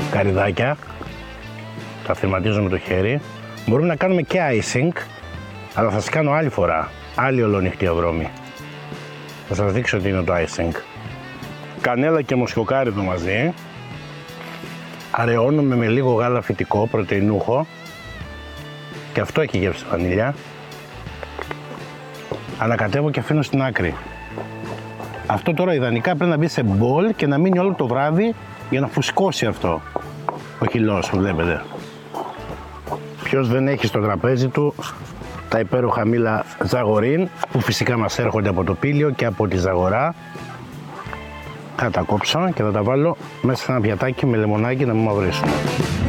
καρυδάκια. Τα θερματίζω με το χέρι. Μπορούμε να κάνουμε και icing, αλλά θα σας κάνω άλλη φορά. Άλλη ολονυχτή αβρώμη. Θα σας δείξω τι είναι το icing. Κανέλα και μοσχοκάριδο μαζί. Αραιώνουμε με λίγο γάλα φυτικό, πρωτεϊνούχο. Και αυτό έχει γεύση βανίλια. Ανακατεύω και αφήνω στην άκρη. Αυτό τώρα ιδανικά πρέπει να μπει σε μπολ και να μείνει όλο το βράδυ για να φουσκώσει αυτό ο χυλός που βλέπετε. Ποιος δεν έχει στο τραπέζι του τα υπέροχα μήλα Ζαγορίν, που φυσικά μας έρχονται από το Πήλιο και από τη Ζαγορά. Θα τα κόψω και θα τα βάλω μέσα σε ένα πιατάκι με λεμονάκι να μην μαυρίσουν.